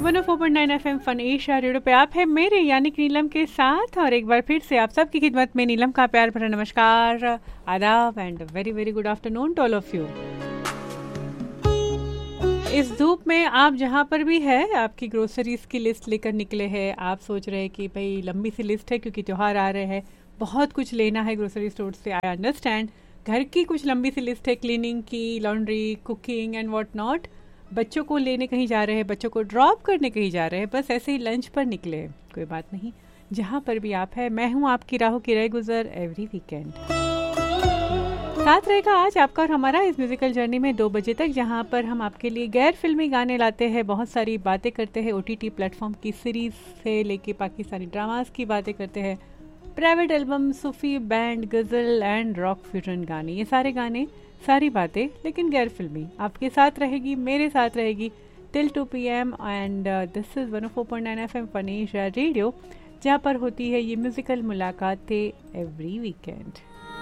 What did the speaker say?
104.9 FM fun Asia radio पे आप है मेरे यानी कि नीलम के साथ, और एक बार फिर से आप सबकी खिदमत में नीलम का प्यार भरा नमस्कार, आदाब and very very good afternoon to all of you. इस धूप में आप जहाँ पर भी है, आपकी ग्रोसरीज की लिस्ट लेकर निकले हैं। आप सोच रहे हैं कि भाई लंबी सी लिस्ट है क्योंकि त्योहार आ रहे हैं, बहुत कुछ लेना है ग्रोसरी स्टोर से। आई अंडरस्टैंड, घर की कुछ लंबी सी लिस्ट है, क्लीनिंग की, laundry, cooking and what not. बच्चों को लेने कहीं जा रहे हैं, बच्चों को ड्रॉप करने कहीं जा रहे हैं, बस ऐसे ही लंच पर निकले। कोई बात नहीं, जहाँ पर भी आप है, मैं हूँ आपकी राहों की रह गुजर एवरी वीकेंड। साथ रहेगा आज आपका और हमारा इस म्यूजिकल जर्नी में 2 बजे तक, जहाँ पर हम आपके लिए गैर फिल्मी गाने लाते हैं, बहुत सारी बातें करते हैं, OTT प्लेटफॉर्म की सीरीज से लेके पाकिस्तानी ड्रामास की बातें करते हैं, private album, Sufi band, ghazal and rock fusion गाने, ये सारे गाने, सारी बातें लेकिन गैर फिल्मी आपके साथ रहेगी, मेरे साथ रहेगी till 2 PM। And this is 104.9 FM fun Asia radio, जहाँ पर होती है ये म्यूज़िकल मुलाकातें एवरी वीकेंड।